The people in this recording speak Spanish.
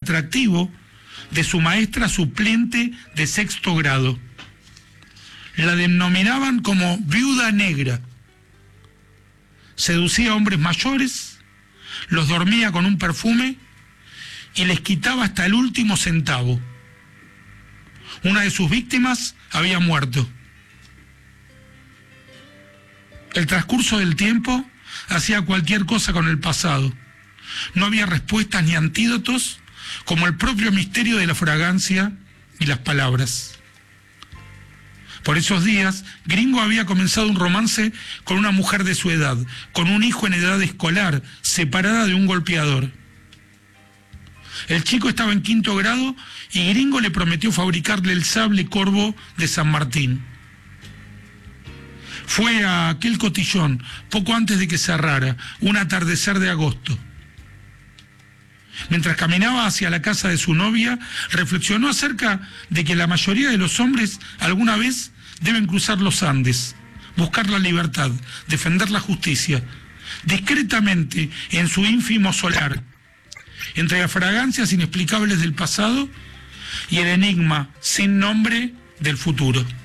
atractivo de su maestra suplente de 6º grado. La denominaban como viuda negra. Seducía a hombres mayores, los dormía con un perfume y les quitaba hasta el último centavo. Una de sus víctimas había muerto. El transcurso del tiempo hacía cualquier cosa con el pasado. No había respuestas ni antídotos, como el propio misterio de la fragancia y las palabras. Por esos días, Gringo había comenzado un romance con una mujer de su edad, con un hijo en edad escolar, separada de un golpeador. El chico estaba en 5º grado y Gringo le prometió fabricarle el sable corvo de San Martín. Fue a aquel cotillón poco antes de que cerrara, un atardecer de agosto. Mientras caminaba hacia la casa de su novia, reflexionó acerca de que la mayoría de los hombres alguna vez deben cruzar los Andes, buscar la libertad, defender la justicia, discretamente en su ínfimo solar, entre las fragancias inexplicables del pasado y el enigma sin nombre del futuro.